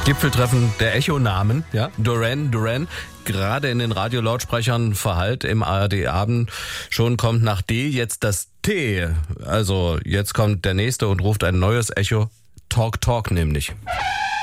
Gipfeltreffen der Echo-Namen, ja, Duran Duran, gerade in den Radiolautsprechern verhallt im ARD-Abend. Schon kommt nach D jetzt das T. Also jetzt kommt der nächste und ruft ein neues Echo. Talk Talk nämlich.